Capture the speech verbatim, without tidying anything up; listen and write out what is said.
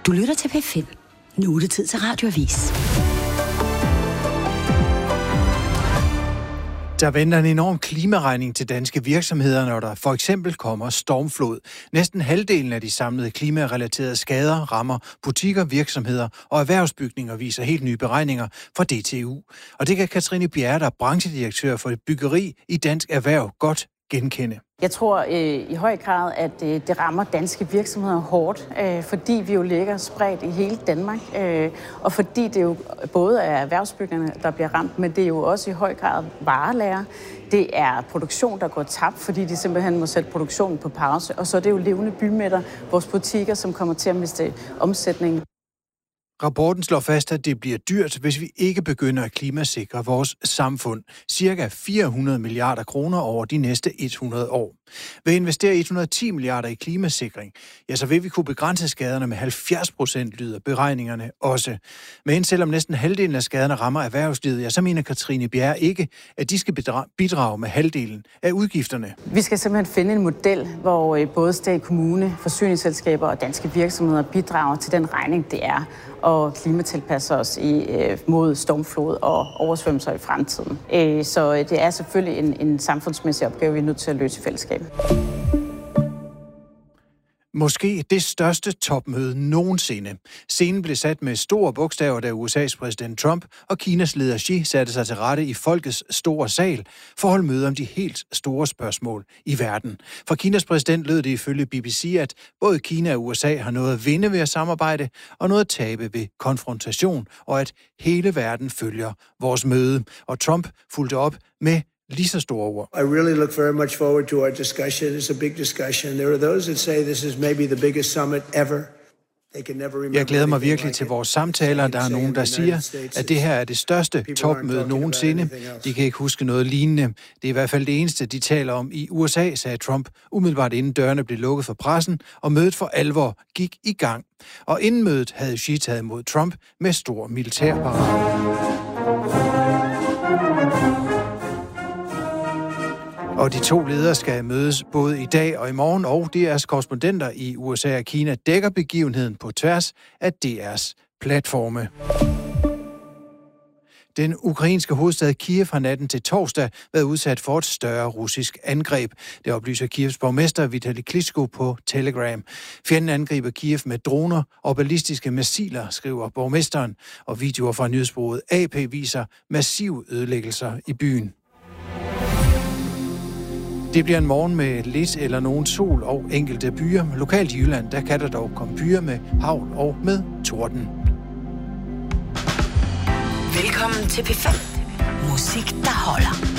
Du lytter til P fem. Nu er det tid til Radioavis. Der venter en enorm klimaregning til danske virksomheder, når der for eksempel kommer stormflod. Næsten halvdelen af de samlede klimarelaterede skader rammer butikker, virksomheder og erhvervsbygninger, viser helt nye beregninger fra D T U. Og det kan Katrine Bjerre, der er branchedirektør for byggeri i Dansk Erhverv, godt genkende. Jeg tror øh, i høj grad, at øh, det rammer danske virksomheder hårdt, øh, fordi vi jo ligger spredt i hele Danmark, øh, og fordi det jo både er erhvervsbyggerne, der bliver ramt, men det er jo også i høj grad varelager. Det er produktion, der går tabt, fordi de simpelthen må sætte produktionen på pause, og så er det jo levende bymidter, vores butikker, som kommer til at miste omsætning. Rapporten slår fast, at det bliver dyrt, hvis vi ikke begynder at klimasikre vores samfund. Cirka fire hundrede milliarder kroner over de næste hundrede år. Ved at investere et hundrede og ti milliarder i klimasikring, ja, så vil vi kunne begrænse skaderne med halvfjerds procent, lyder beregningerne også. Men selvom næsten halvdelen af skaderne rammer erhvervslivet, ja, så mener Katrine Bjerre ikke, at de skal bidrage med halvdelen af udgifterne. Vi skal simpelthen finde en model, hvor både stat, kommune, forsyningsselskaber og danske virksomheder bidrager til den regning, det er, og klimatilpasser os i, øh, mod stormflod og oversvømmelser i fremtiden. Øh, så det er selvfølgelig en, en samfundsmæssig opgave, vi er nødt til at løse i fællesskab. Måske det største topmøde nogensinde. Scenen blev sat med store bogstaver, da U S A's præsident Trump og Kinas leder Xi satte sig til rette i folkets store sal for at holde møde om de helt store spørgsmål i verden. Fra Kinas præsident lød det ifølge B B C, at både Kina og U S A har noget at vinde ved at samarbejde og noget at tabe ved konfrontation, og at hele verden følger vores møde. Og Trump fulgte op med lige så store ord. I really look very much forward to our discussion. It's a big discussion. There are those that say this is maybe the biggest summit ever. They can never remember. Jeg glæder mig virkelig til vores samtaler. Der er nogen, der siger, at det her er det største topmøde nogensinde. De kan ikke huske noget lignende. Det er i hvert fald det eneste, de taler om i U S A, sagde Trump, umiddelbart inden dørene blev lukket for pressen, og mødet for alvor gik i gang. Og inden mødet havde Xi taget imod Trump med stor militærparade. Og de to ledere skal mødes både i dag og i morgen, og D R's korrespondenter i U S A og Kina dækker begivenheden på tværs af D R's platforme. Den ukrainske hovedstad Kiev har natten til torsdag været udsat for et større russisk angreb. Det oplyser Kievs borgmester Vitali Klitschko på Telegram. Fjenden angriber Kiev med droner og ballistiske missiler, skriver borgmesteren, og videoer fra nyhedsbureauet A P viser massive ødelæggelser i byen. Det bliver en morgen med lidt eller nogen sol og enkelte byer. Lokalt i Jylland, der kan der dog komme byer med hagl og med torden. Velkommen til P fem. Musik, der holder.